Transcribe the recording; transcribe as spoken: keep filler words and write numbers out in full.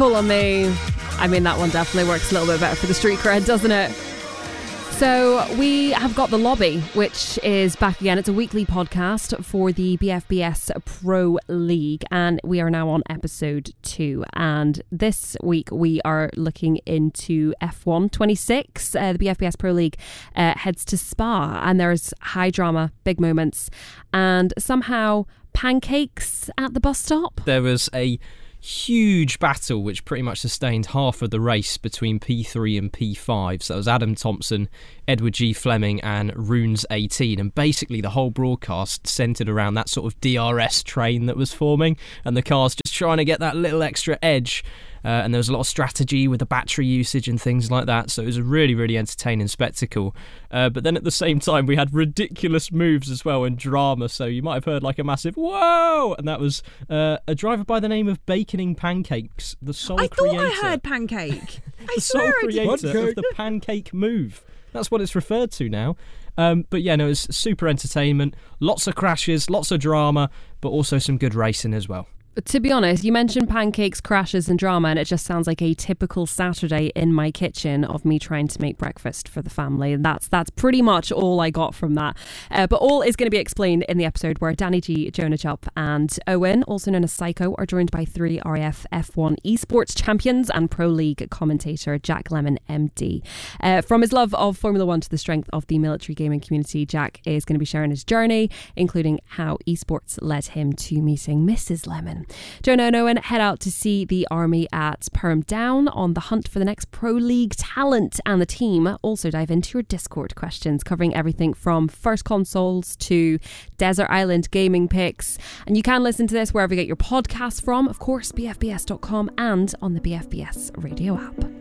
Call on Me. I mean, that one definitely works a little bit better for the street cred, doesn't it? So we have got The Lobby, which is back again. It's a weekly podcast for the B F B S Pro League, and we are now on episode two. And this week we are looking into F one twenty-six. Uh, the B F B S Pro League uh, heads to Spa, and there's high drama, big moments, and somehow pancakes at the bus stop. There was a huge battle which pretty much sustained half of the race between P three and P five. So that was Adam Thompson, Edward G. Fleming and Runes eighteen, and basically the whole broadcast centred around that sort of D R S train that was forming and the cars just trying to get that little extra edge. Uh, and there was a lot of strategy with the battery usage and things like that. So it was a really, really entertaining spectacle. Uh, but then at the same time, we had ridiculous moves as well and drama. So you might have heard like a massive whoa! And that was uh, a driver by the name of Baconing Pancakes, the sole I creator. I thought I heard pancake. I the swear sole I did. creator of the pancake move. That's what it's referred to now. Um, but yeah, no, it's super entertainment. Lots of crashes, lots of drama, but also some good racing as well. To be honest, you mentioned pancakes, crashes and drama, and it just sounds like a typical Saturday in my kitchen of me trying to make breakfast for the family. And that's that's pretty much all I got from that. Uh, but all is going to be explained in the episode where Danny G, Jonah Jupp and Owen, also known as Psycho, are joined by three R A F F one esports champions and Pro League commentator Jack Lemon M D. Uh, from his love of Formula One to the strength of the military gaming community, Jack is going to be sharing his journey, including how esports led him to meeting Missus Lemon. Jonah and Owen head out to see the army at Perham Down on the hunt for the next Pro League talent, and the team also dive into your Discord questions, covering everything from first consoles to Desert Island gaming picks. And you can listen to this wherever you get your podcasts from, of course, B F B S dot com and on the B F B S radio app.